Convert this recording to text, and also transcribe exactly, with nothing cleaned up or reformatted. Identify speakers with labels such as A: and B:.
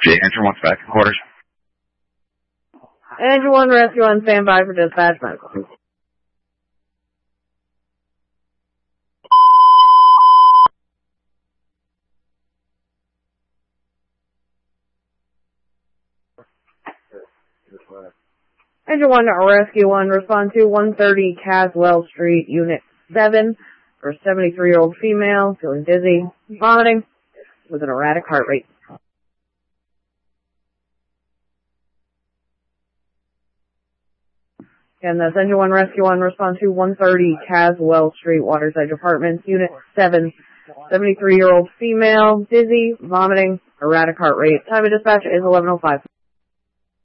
A: J Engine one's back in quarters.
B: Engine one, rescue on standby for dispatch medical. Engine one, rescue one, respond to one thirty Caswell Street, Unit seven, for a seventy-three-year-old female, feeling dizzy, vomiting, with an erratic heart rate. And that's Engine one, rescue one, respond to one thirty Caswell Street, Waters Edge Apartments, Unit seven, seventy-three-year-old female, dizzy, vomiting, erratic heart rate. Time of dispatch is eleven oh five.